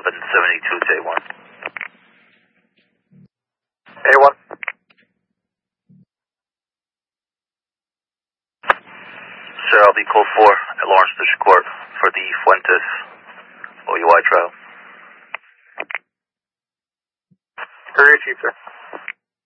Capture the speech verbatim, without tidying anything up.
eleven seventy-two to A one. A one. Sir, I'll be code four at Lawrence District Court for the Fuentes O U I trial. Courier Chief, sir.